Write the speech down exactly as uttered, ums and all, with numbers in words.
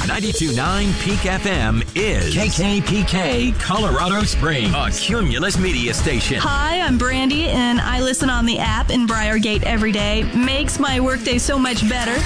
ninety-two point nine Peak F M is K K P K Colorado Springs, a Cumulus media station. Hi, I'm Brandy, and I listen on the app in Briargate every day. Makes my workday so much better.